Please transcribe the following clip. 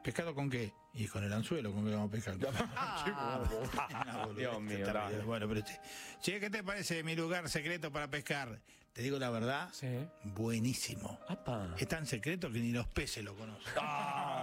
¿Pescado con qué? Y con el anzuelo, ¿con qué vamos a pescar? Dios mío, dale. Bueno, pero che, ¿qué te parece mi lugar secreto para pescar? Te digo la verdad, Sí. buenísimo. Apa. Es tan secreto que ni los peces lo conocen.